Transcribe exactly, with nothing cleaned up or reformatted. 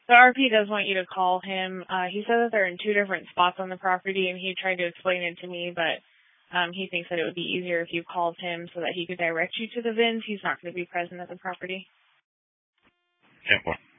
So R P does want you to call him. Uh, he said that they're in two different spots on the property, and he tried to explain it to me, but um, he thinks that it would be easier if you called him so that he could direct you to the V I Ns. He's not going to be present at the property. ten four.